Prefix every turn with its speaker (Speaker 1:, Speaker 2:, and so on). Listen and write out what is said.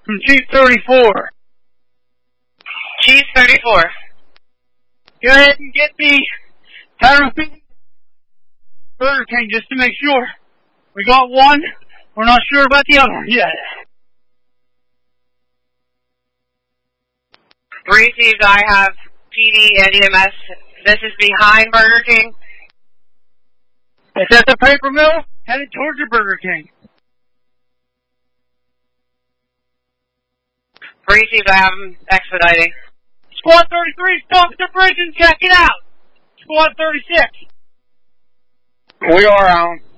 Speaker 1: Chief 34.
Speaker 2: Chief 34.
Speaker 1: Go ahead and get me Burger King just to make sure. We got one. We're not sure about the other one yet.
Speaker 2: 3 Chiefs, I have PD and EMS. This is behind Burger King.
Speaker 1: It's at the paper mill, headed towards the Burger King.
Speaker 2: 3 Chiefs, I have them expediting.
Speaker 1: Squad 33, stop the bridge and check it out. Squad 36.
Speaker 3: We are on.